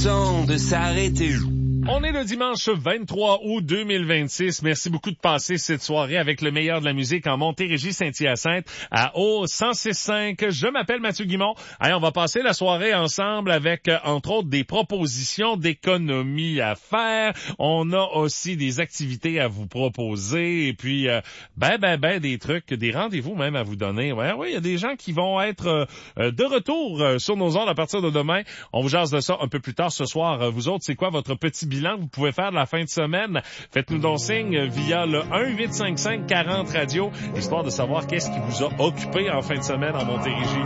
temps de s'arrêter. On est le dimanche 23 août 2026. Merci beaucoup de passer cette soirée avec le meilleur de la musique en Montérégie-Saint-Hyacinthe à O106.5. Je m'appelle Mathieu Guimond. Allez, on va passer la soirée ensemble avec, entre autres, des propositions d'économie à faire. On a aussi des activités à vous proposer et puis, des trucs, des rendez-vous même à vous donner. Ouais, oui, il y a des gens qui vont être de retour sur nos ondes à partir de demain. On vous jase de ça un peu plus tard ce soir. Vous autres, c'est quoi votre petit bilan que vous pouvez faire de la fin de semaine? Faites-nous donc signe via le 1-855-40-radio, histoire de savoir qu'est-ce qui vous a occupé en fin de semaine en Montérégie.